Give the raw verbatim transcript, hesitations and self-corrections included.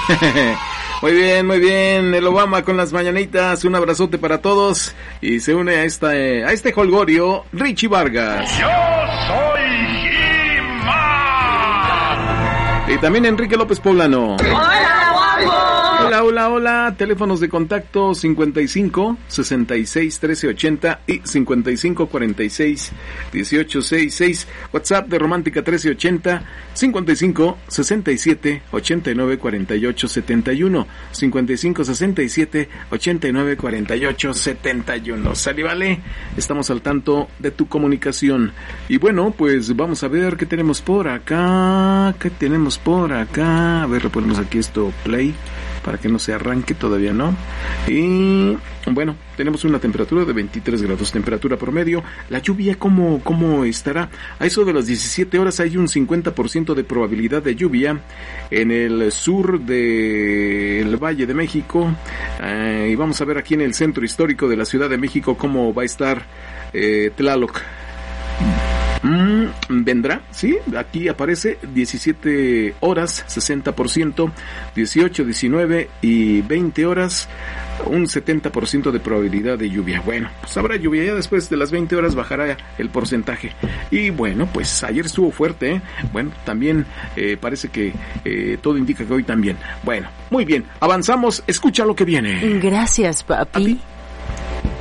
Muy bien, muy bien, el Obama con las mañanitas, un abrazote para todos y se une a esta eh, a este jolgorio Richie Vargas. Yo soy He-Man. Y también Enrique López Poblano. Hola, guapo. Hola, hola, hola, teléfonos de contacto cincuenta y cinco, sesenta y seis, trece ochenta y cincuenta y cinco, cuarenta y seis, dieciocho sesenta y seis, WhatsApp de Romántica trece ochenta, cincuenta y cinco, sesenta y siete, ochenta y nueve, cuarenta y ocho, setenta y uno, cincuenta y cinco, sesenta y siete, ochenta y nueve, cuarenta y ocho, setenta y uno. Sale, vale, estamos al tanto de tu comunicación. Y bueno, pues vamos a ver qué tenemos por acá, qué tenemos por acá. A ver, le ponemos aquí esto, play, para que no se arranque, todavía no. Y bueno, tenemos una temperatura de veintitrés grados, temperatura promedio. La lluvia, ¿cómo, cómo estará? A eso de las diecisiete horas hay un cincuenta por ciento de probabilidad de lluvia en el sur del Valle de México. Eh, y vamos a ver aquí en el centro histórico de la Ciudad de México cómo va a estar eh, Tlaloc. Mm, vendrá, sí, aquí aparece diecisiete horas, sesenta por ciento, dieciocho, diecinueve y veinte horas, un setenta por ciento de probabilidad de lluvia. Bueno, pues habrá lluvia, ya después de las veinte horas bajará el porcentaje. Y bueno, pues ayer estuvo fuerte, ¿eh? Bueno, también eh, parece que eh, todo indica que hoy también. Bueno, muy bien, avanzamos, escucha lo que viene. Gracias, papi.